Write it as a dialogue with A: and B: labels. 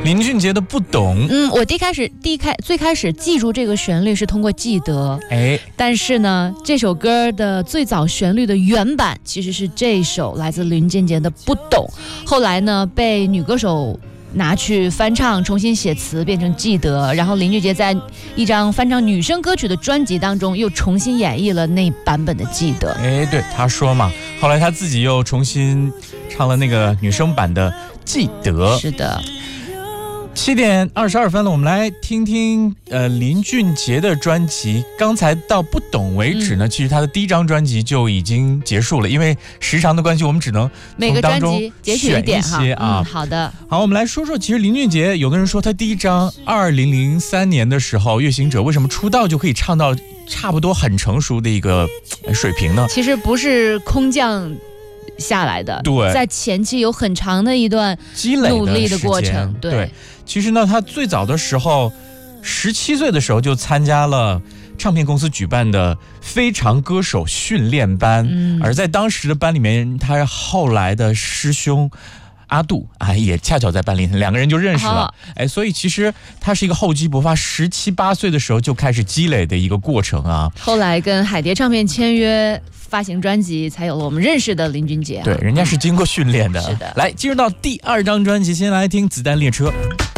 A: 林俊杰的《不懂》。
B: 我最开始记住这个旋律是通过记得，但是呢，这首歌的最早旋律的原版其实是这首来自林俊杰的《不懂》，后来呢被女歌手拿去翻唱，重新写词变成记得，然后林俊杰在一张翻唱女生歌曲的专辑当中又重新演绎了那版本的记得。
A: 对，他说嘛，后来他自己又重新唱了那个女生版的记得。
B: 是的。
A: 7点22分了，我们来听听林俊杰的专辑。刚才到不懂为止呢，其实他的第一张专辑就已经结束了，因为时长的关系，我们只能
B: 每个专辑截取一点
A: 哈。
B: 好的。
A: 好，我们来说说，其实林俊杰，有的人说他第一张2003年的时候，《月行者》为什么出道就可以唱到差不多很成熟的一个水平呢？
B: 其实不是空降下来的，
A: 对，
B: 在前期有很长的一段
A: 积累
B: 努力的过程。
A: 对，其实呢，他最早的时候，17岁的时候就参加了唱片公司举办的非常歌手训练班，而在当时的班里面，他后来的师兄阿杜也恰巧在班里，两个人就认识了。所以其实他是一个厚积薄发，17、18岁的时候就开始积累的一个过程啊。
B: 后来跟海蝶唱片签约，发行专辑，才有了我们认识的林俊杰。
A: 对，人家是经过训练的。
B: 是的。
A: 来，进入到第2张专辑，先来听《子弹列车》。